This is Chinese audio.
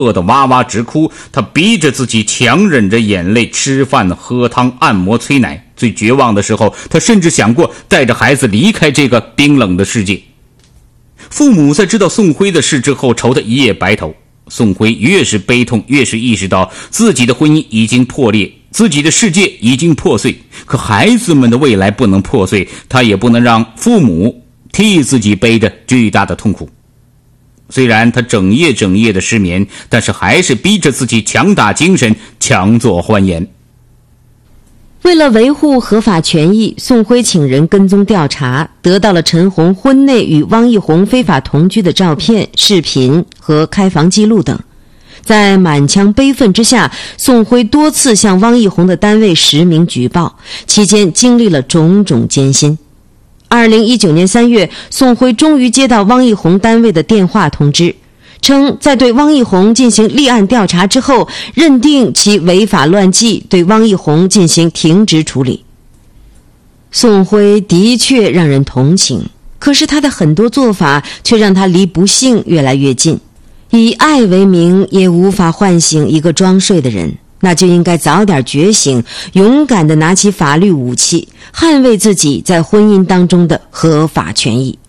饿得哇哇直哭，他逼着自己强忍着眼泪吃饭、喝汤、按摩、催奶。最绝望的时候，他甚至想过带着孩子离开这个冰冷的世界。父母在知道宋辉的事之后，愁得一夜白头。宋辉越是悲痛，越是意识到自己的婚姻已经破裂，自己的世界已经破碎。可孩子们的未来不能破碎，他也不能让父母替自己背着巨大的痛苦。虽然他整夜的失眠，但是还是逼着自己强打精神，强作欢颜。 为了维护合法权益，宋辉请人跟踪调查，得到了陈红婚内与汪义红非法同居的照片、视频和开房记录等。在满腔悲愤之下，宋辉多次向汪义红的单位实名举报，期间经历了种种艰辛。2019年3月，宋辉终于接到汪义红单位的电话通知，称在对汪义红进行立案调查之后，认定其违法乱纪，对汪义红进行停职处理。宋辉的确让人同情，可是他的很多做法却让他离不幸越来越近。以爱为名也无法唤醒一个装睡的人，那就应该早点觉醒，勇敢地拿起法律武器，捍卫自己在婚姻当中的合法权益。